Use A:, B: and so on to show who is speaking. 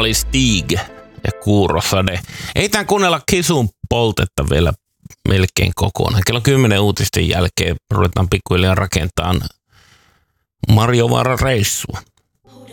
A: oli Stig ja Kuurosade. Ei tämän kuunnella Kisun poltetta vielä melkein kokonaan. Kello 10 uutisten jälkeen ruvetaan pikkuhiljaa rakentamaan Marjovaaran reissua.